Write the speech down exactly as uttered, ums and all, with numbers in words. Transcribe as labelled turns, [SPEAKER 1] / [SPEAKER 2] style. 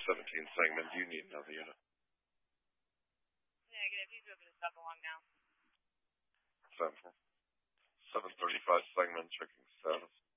[SPEAKER 1] seventeen Sangamon. Do you need another unit?
[SPEAKER 2] Negative. He's moving his stuff along now.
[SPEAKER 1] seven four. seven thirty-five Sangamon, checking status.